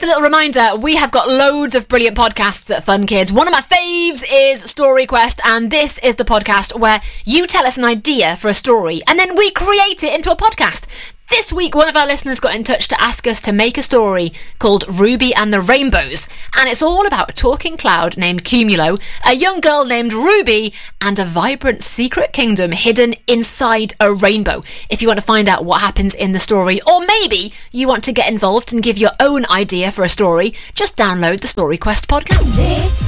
little reminder, we have got loads of brilliant podcasts at Fun Kids. One of my faves is Story Quest, and this is the podcast where you tell us an idea for a story and then we create it into a podcast. This week, one of our listeners got in touch to ask us to make a story called Ruby and the Rainbows, and it's all about a talking cloud named Cumulo, a young girl named Ruby, and a vibrant secret kingdom hidden inside a rainbow. If you want to find out what happens in the story, or maybe you want to get involved and give your own idea for a story, just download the Story Quest podcast. This